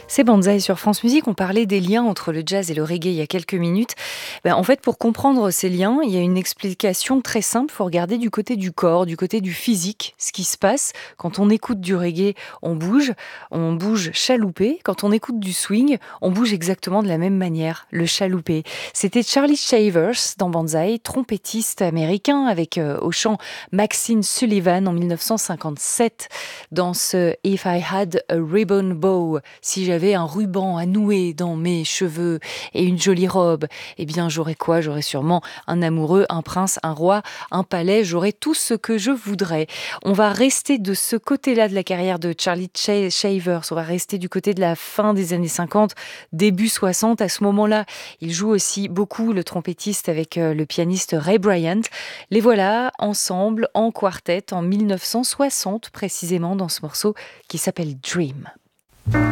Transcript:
C'est Banzai sur France Musique. On parlait des liens entre le jazz et le reggae il y a quelques minutes. En fait, pour comprendre ces liens, il y a une explication très simple. Il faut regarder du côté du corps, du côté du physique, ce qui se passe. Quand on écoute du reggae, on bouge chaloupé. Quand on écoute du swing, on bouge exactement de la même manière, le chaloupé. C'était Charlie Shavers dans Banzai, trompettiste américain avec au chant Maxine Sullivan en 1957 dans ce If I Had a Ribbon Bow, si j'avais un ruban à nouer dans mes cheveux et une jolie robe, eh bien j'aurais quoi? J'aurais sûrement un amoureux, un prince, un roi, un palais, j'aurais tout ce que je voudrais. On va rester de ce côté-là de la carrière de Charlie Shavers, on va rester du côté de la fin des années 50, début 60. À ce moment-là, il joue aussi beaucoup le trompettiste avec le pianiste Ray Bryant. Les voilà ensemble en quartet en 1960 précisément dans ce morceau qui s'appelle Dream.